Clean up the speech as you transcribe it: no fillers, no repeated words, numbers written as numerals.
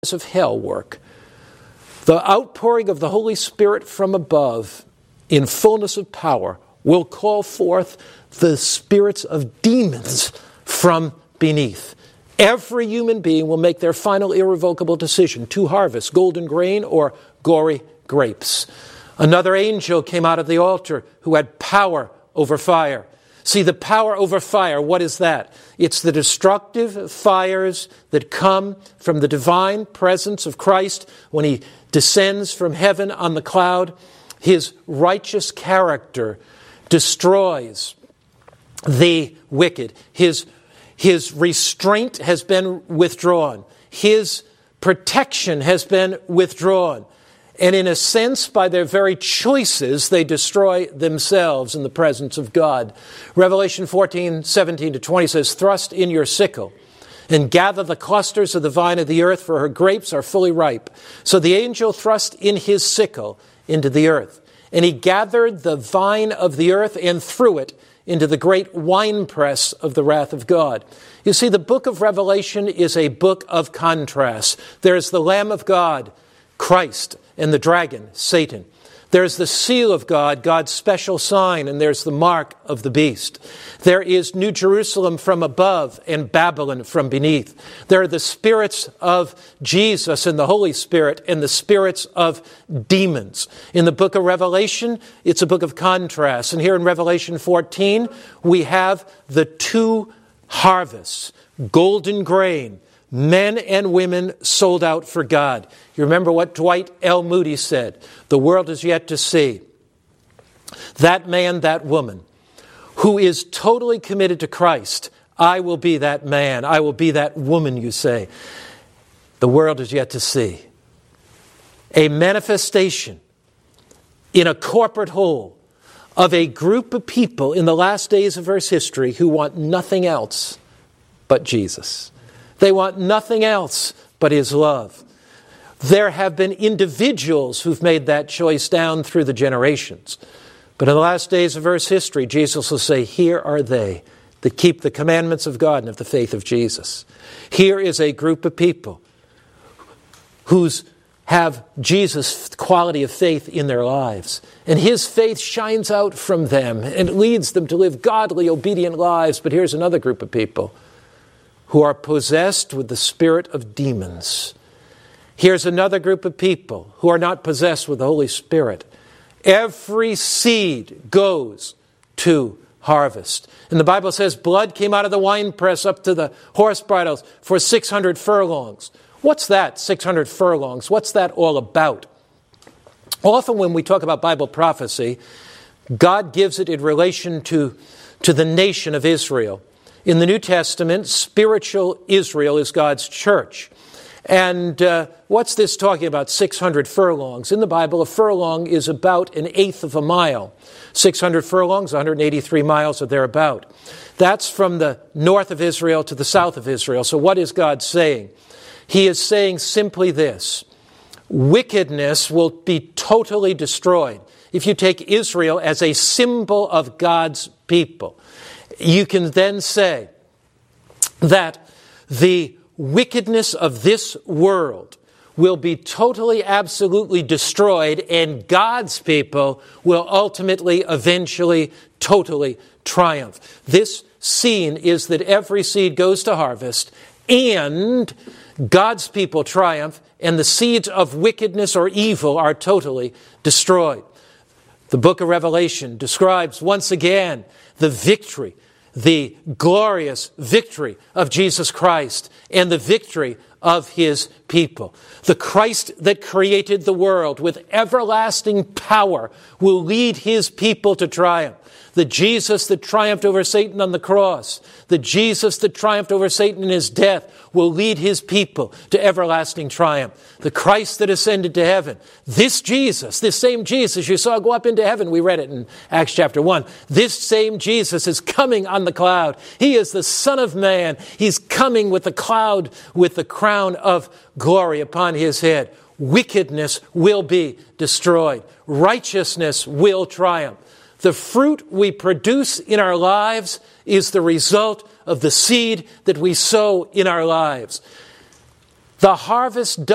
of hell work. The outpouring of the Holy Spirit from above in fullness of power will call forth the spirits of demons from beneath. Every human being will make their final irrevocable decision to harvest golden grain or gory grapes. Another angel came out of the altar who had power over fire. See, the power over fire, what is that? It's the destructive fires that come from the divine presence of Christ when he descends from heaven on the cloud. His righteous character destroys the wicked. His restraint has been withdrawn. His protection has been withdrawn. And in a sense, by their very choices, they destroy themselves in the presence of God. Revelation 14:17-20 says, "Thrust in your sickle and gather the clusters of the vine of the earth, for her grapes are fully ripe." So the angel thrust in his sickle into the earth, and he gathered the vine of the earth and threw it into the great winepress of the wrath of God. You see, the book of Revelation is a book of contrasts. There's the Lamb of God, Christ, and the dragon, Satan. There's the seal of God, God's special sign, and there's the mark of the beast. There is New Jerusalem from above and Babylon from beneath. There are the spirits of Jesus and the Holy Spirit and the spirits of demons. In the book of Revelation, it's a book of contrasts. And here in Revelation 14, we have the two harvests, golden grain, men and women sold out for God. You remember what Dwight L. Moody said, "The world is yet to see that man, that woman, who is totally committed to Christ. I will be that man. I will be that woman," you say. The world is yet to see a manifestation in a corporate whole of a group of people in the last days of Earth's history who want nothing else but Jesus. They want nothing else but his love. There have been individuals who've made that choice down through the generations. But in the last days of Earth's history, Jesus will say, "Here are they that keep the commandments of God and of the faith of Jesus." Here is a group of people who have Jesus' quality of faith in their lives. And his faith shines out from them and leads them to live godly, obedient lives. But here's another group of people who are possessed with the spirit of demons. Here's another group of people who are not possessed with the Holy Spirit. Every seed goes to harvest. And the Bible says blood came out of the winepress up to the horse bridles for 600 furlongs. What's that, 600 furlongs? What's that all about? Often when we talk about Bible prophecy, God gives it in relation to the nation of Israel. In the New Testament, spiritual Israel is God's church. And what's this talking about, 600 furlongs? In the Bible, a furlong is about an eighth of a mile. 600 furlongs, 183 miles or thereabout. That's from the north of Israel to the south of Israel. So what is God saying? He is saying simply this: wickedness will be totally destroyed. If you take Israel as a symbol of God's people, you can then say that the wickedness of this world will be totally, absolutely destroyed, and God's people will ultimately, eventually, totally triumph. This scene is that every seed goes to harvest, and God's people triumph, and the seeds of wickedness or evil are totally destroyed. The book of Revelation describes once again the victory, the glorious victory of Jesus Christ and the victory of his people. The Christ that created the world with everlasting power will lead his people to triumph. The Jesus that triumphed over Satan on the cross, the Jesus that triumphed over Satan in his death, will lead his people to everlasting triumph. The Christ that ascended to heaven, this Jesus, this same Jesus you saw go up into heaven, we read it in Acts chapter 1. This same Jesus is coming on the cloud. He is the Son of Man. He's coming with the cloud, with the crown of glory upon his head. Wickedness will be destroyed. Righteousness will triumph. The fruit we produce in our lives is the result of the seed that we sow in our lives. The harvest